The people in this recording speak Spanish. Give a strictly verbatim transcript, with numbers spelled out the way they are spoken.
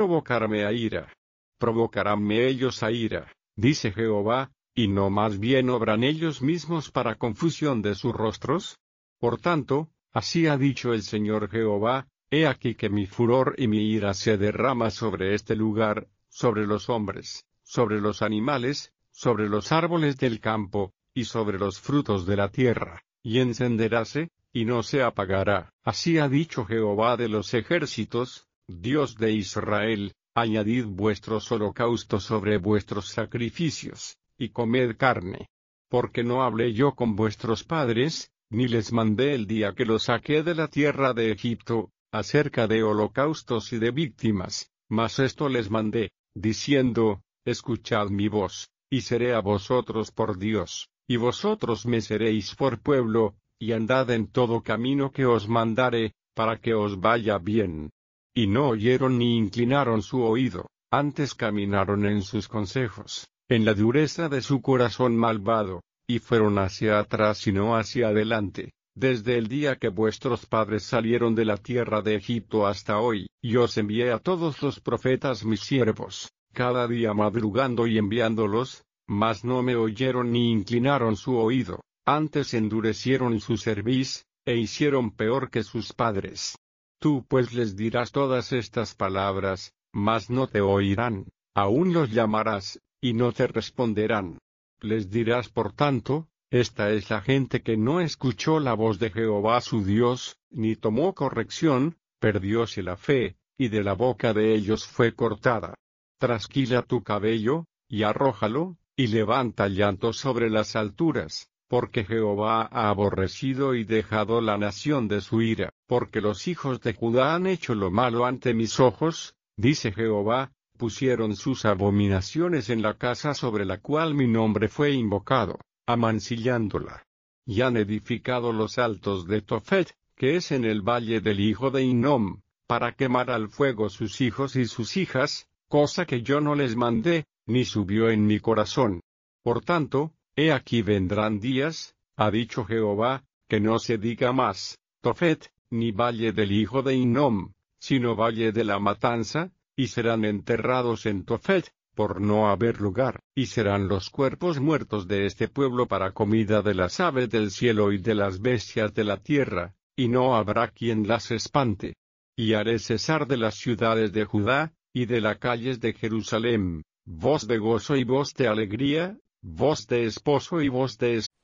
provocarme a ira. Provocaránme ellos a ira, dice Jehová, y no más bien obran ellos mismos para confusión de sus rostros. Por tanto, así ha dicho el Señor Jehová, he aquí que mi furor y mi ira se derrama sobre este lugar, sobre los hombres, sobre los animales, sobre los árboles del campo, y sobre los frutos de la tierra, y encenderáse, y no se apagará. Así ha dicho Jehová de los ejércitos, Dios de Israel, añadid vuestros holocaustos sobre vuestros sacrificios, y comed carne. Porque no hablé yo con vuestros padres, ni les mandé el día que los saqué de la tierra de Egipto, acerca de holocaustos y de víctimas, mas esto les mandé, diciendo, escuchad mi voz, y seré a vosotros por Dios, y vosotros me seréis por pueblo, y andad en todo camino que os mandare, para que os vaya bien. Y no oyeron ni inclinaron su oído, antes caminaron en sus consejos, en la dureza de su corazón malvado, y fueron hacia atrás y no hacia adelante, desde el día que vuestros padres salieron de la tierra de Egipto hasta hoy. Y os envié a todos los profetas mis siervos, cada día madrugando y enviándolos, mas no me oyeron ni inclinaron su oído, antes endurecieron su cerviz, e hicieron peor que sus padres. Tú pues les dirás todas estas palabras, mas no te oirán, aún los llamarás, y no te responderán. Les dirás por tanto, esta es la gente que no escuchó la voz de Jehová su Dios, ni tomó corrección, perdióse la fe, y de la boca de ellos fue cortada. Trasquila tu cabello, y arrójalo, y levanta llanto sobre las alturas, porque Jehová ha aborrecido y dejado la nación de su ira, porque los hijos de Judá han hecho lo malo ante mis ojos, dice Jehová, pusieron sus abominaciones en la casa sobre la cual mi nombre fue invocado, amancillándola. Y han edificado los altos de Tofet, que es en el valle del hijo de Hinnom, para quemar al fuego sus hijos y sus hijas, cosa que yo no les mandé, ni subió en mi corazón. Por tanto, he aquí vendrán días, ha dicho Jehová, que no se diga más, Tofet, ni valle del hijo de Hinnom, sino valle de la matanza, y serán enterrados en Tofet, por no haber lugar, y serán los cuerpos muertos de este pueblo para comida de las aves del cielo y de las bestias de la tierra, y no habrá quien las espante. Y haré cesar de las ciudades de Judá, y de las calles de Jerusalem, voz de gozo y voz de alegría, voz de esposo y voz de esposa.